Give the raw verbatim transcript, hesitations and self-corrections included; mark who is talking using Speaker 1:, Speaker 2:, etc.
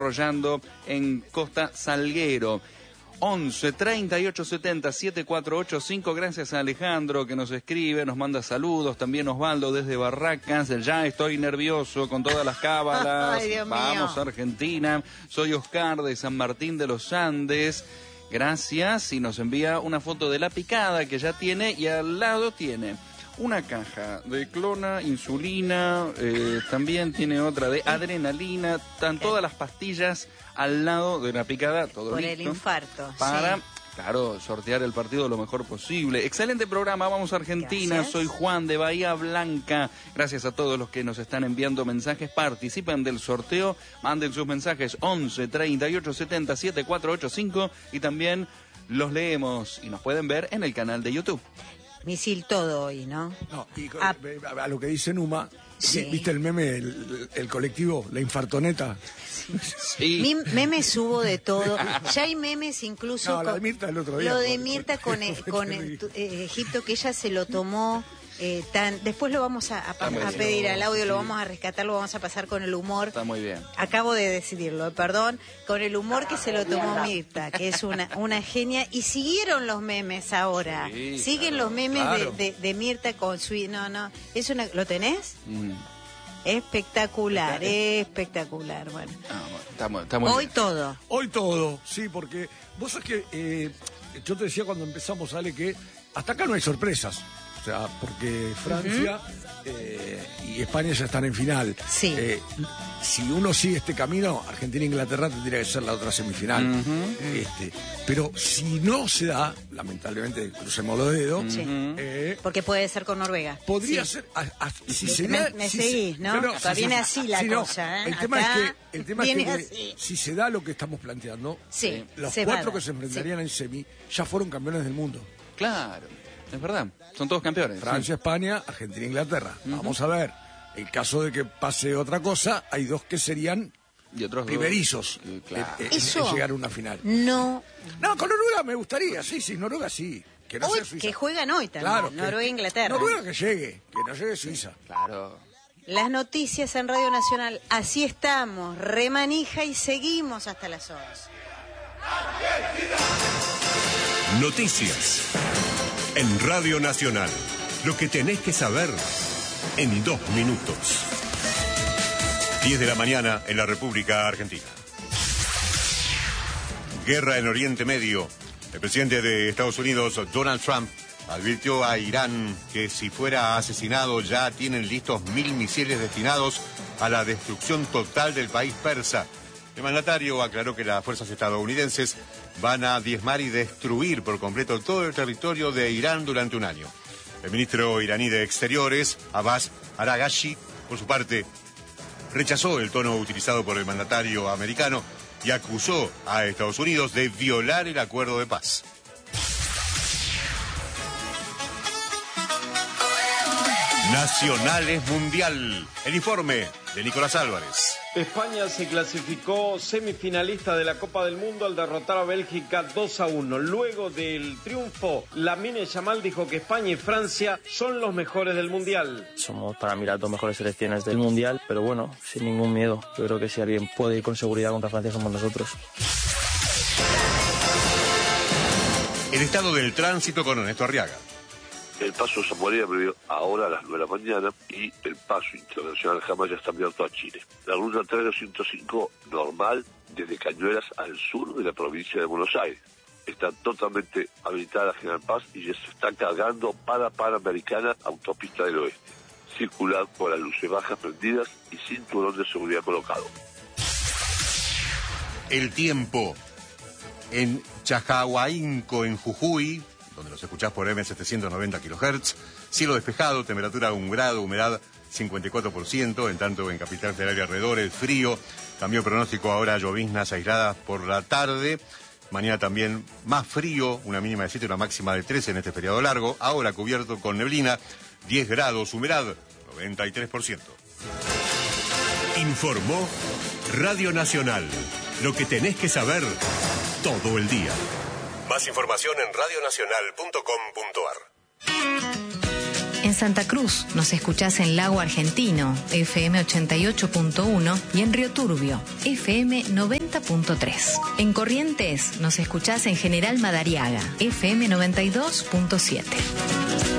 Speaker 1: desarrollando en Costa Salguero. once, treinta y ocho, setenta, setenta y cuatro ochenta y cinco. Gracias a Alejandro que nos escribe, nos manda saludos. También Osvaldo desde Barracas. Ya estoy nervioso con todas las cábalas.
Speaker 2: Ay, Dios
Speaker 1: Vamos
Speaker 2: mío.
Speaker 1: Argentina. Soy Oscar de San Martín de los Andes. Gracias. Y nos envía una foto de la picada que ya tiene y al lado tiene una caja de clona, insulina, eh, también tiene otra de adrenalina. Están todas las pastillas al lado de la picada, todo
Speaker 2: Por
Speaker 1: listo
Speaker 2: el infarto.
Speaker 1: para,
Speaker 2: sí.
Speaker 1: claro, sortear el partido lo mejor posible. Excelente programa, vamos a Argentina.
Speaker 2: Gracias.
Speaker 1: Soy Juan de Bahía Blanca. Gracias a todos los que nos están enviando mensajes. Participen del sorteo, manden sus mensajes once, treinta y ocho, setenta, setenta y cuatro ochenta y cinco y también los leemos y nos pueden ver en el canal de YouTube.
Speaker 2: Misil todo hoy, ¿no?
Speaker 3: No, y
Speaker 2: Ah.
Speaker 3: a, a lo que dice Numa,
Speaker 2: Sí.
Speaker 3: ¿viste el meme, el, el colectivo, la infartoneta?
Speaker 1: Sí.
Speaker 2: Mi meme subo de todo. Ya hay memes incluso.
Speaker 3: No, la
Speaker 2: con-
Speaker 3: de Mirta el otro día
Speaker 2: Lo de
Speaker 3: fue-
Speaker 2: Mirta
Speaker 3: fue-
Speaker 2: con, eh,
Speaker 3: fue
Speaker 2: con
Speaker 3: terrible.
Speaker 2: eh, tu- eh, Egipto, que ella se lo tomó eh, tan. Después lo vamos a, a pa-
Speaker 1: Está muy
Speaker 2: a
Speaker 1: bien.
Speaker 2: pedir al audio, lo
Speaker 3: Sí.
Speaker 2: vamos a rescatar, lo vamos a pasar con el humor.
Speaker 1: Está muy bien.
Speaker 2: Acabo de decidirlo, eh, perdón, con el humor que se lo tomó Mirta, que es una, una genia. Y siguieron los memes ahora.
Speaker 1: Sí,
Speaker 2: Siguen
Speaker 1: claro,
Speaker 2: los memes
Speaker 3: claro.
Speaker 2: de, de, de Mirta con su. No, no. Es una, ¿lo tenés?
Speaker 1: Mm.
Speaker 2: Espectacular, espectacular. Bueno,
Speaker 1: Ah, bueno, está muy, está muy
Speaker 2: hoy
Speaker 1: bien.
Speaker 2: todo.
Speaker 3: Hoy todo, sí, porque vos sabés que eh, yo te decía cuando empezamos, Ale, que hasta acá no hay sorpresas. O sea, porque Francia eh, y España ya están en final.
Speaker 2: Sí.
Speaker 3: Eh, si uno sigue este camino, Argentina e Inglaterra tendría que ser la otra semifinal. este, pero si no se da, lamentablemente, crucemos los dedos,
Speaker 2: Sí.
Speaker 3: eh,
Speaker 2: Porque puede ser con Noruega.
Speaker 3: podría
Speaker 2: Sí.
Speaker 3: ser, a- a- si se
Speaker 2: Me-
Speaker 3: da...
Speaker 2: me
Speaker 3: si
Speaker 2: seguís,
Speaker 3: se-
Speaker 2: ¿no? Acá viene así la
Speaker 3: no.
Speaker 2: cosa, ¿eh?
Speaker 3: El tema
Speaker 2: Acá
Speaker 3: es que, el tema es
Speaker 2: viene
Speaker 3: que
Speaker 2: así.
Speaker 3: si se da lo que estamos planteando,
Speaker 2: Sí,
Speaker 3: los
Speaker 2: se va a
Speaker 3: cuatro
Speaker 2: dar.
Speaker 3: que se enfrentarían en semi ya fueron campeones del mundo.
Speaker 1: Claro, es verdad. Son todos campeones. sí.
Speaker 3: Francia, España, Argentina, Inglaterra. Vamos a ver. En caso de que pase otra cosa, hay dos que serían
Speaker 1: Y otros dos.
Speaker 3: primerizos
Speaker 1: Sí, claro.
Speaker 3: en, en-
Speaker 2: Eso-
Speaker 3: en llegar a una final.
Speaker 2: No.
Speaker 3: No, con Noruega me gustaría, sí, sí, Noruega sí. Que no
Speaker 2: Hoy,
Speaker 3: sea Suiza.
Speaker 2: que juegan hoy también.
Speaker 3: Claro, que-
Speaker 2: Noruega e Inglaterra.
Speaker 3: Noruega que llegue, que no llegue Suiza.
Speaker 1: Claro.
Speaker 2: Las noticias en Radio Nacional. Así estamos. Remanija y seguimos hasta las once.
Speaker 4: Noticias. En Radio Nacional. Lo que tenés que saber en dos minutos. diez de la mañana en la República Argentina. Guerra en Oriente Medio. El presidente de Estados Unidos, Donald Trump, advirtió a Irán que si fuera asesinado ya tienen listos mil misiles destinados a la destrucción total del país persa. El mandatario aclaró que las fuerzas estadounidenses van a diezmar y destruir por completo todo el territorio de Irán durante un año. El ministro iraní de Exteriores, Abbas Araghchi, por su parte, rechazó el tono utilizado por el mandatario americano y acusó a Estados Unidos de violar el acuerdo de paz. Nacionales Mundial. El informe de Nicolás Álvarez.
Speaker 5: España se clasificó semifinalista de la Copa del Mundo al derrotar a Bélgica dos a uno. Luego del triunfo, Lamine Yamal dijo que España y Francia son los mejores del Mundial.
Speaker 6: Somos para mí las dos mejores selecciones del Mundial, pero bueno, sin ningún miedo. Yo creo que si alguien puede ir con seguridad contra Francia somos nosotros.
Speaker 4: El estado del tránsito con Ernesto Arriaga.
Speaker 7: El paso Zamoré abrió ahora a las nueve de la mañana y el paso internacional jamás ya está abierto a Chile. La ruta tres doscientos cinco normal desde Cañuelas al sur de la provincia de Buenos Aires. Está totalmente habilitada General Paz y ya se está cargando para Panamericana, autopista del oeste. Circular con las luces bajas prendidas y cinturón de seguridad colocado.
Speaker 4: El tiempo en Chajahuainco, en Jujuy, donde los escuchás por eme setecientos noventa kilohertz, cielo despejado, temperatura un grado, humedad cincuenta y cuatro por ciento, en tanto en Capital Federal y alrededores, frío, cambio pronóstico ahora, lloviznas aisladas por la tarde, mañana también más frío, una mínima de siete, una máxima de trece en este periodo largo, ahora cubierto con neblina, diez grados, humedad noventa y tres por ciento. Informó Radio Nacional, lo que tenés que saber todo el día. Más información en radionacional punto com punto ar.
Speaker 8: En Santa Cruz nos escuchás en Lago Argentino, F M ochenta y ocho punto uno, y en Río Turbio, F M noventa punto tres. En Corrientes nos escuchás en General Madariaga, F M noventa y dos punto siete.